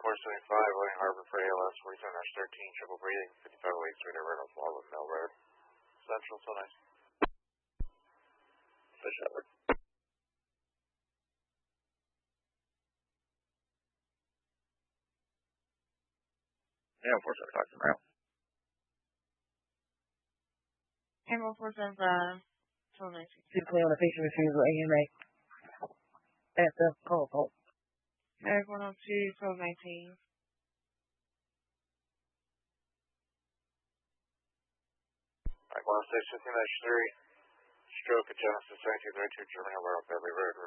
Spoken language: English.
475, William Harbor for ALS, 47-13, triple breathing, 55 Lake Street, Everett, Oswald, Mill Road. Central, so nice. Fish Edward. Yeah, 475 from rail. Tango 475, 1219. Typically on a patient refusal, AMA. SF, call. Eric 102, 1219. Alright, 106, 15-3, stroke at Genesis 2232, German Alvaro, Beverly Road.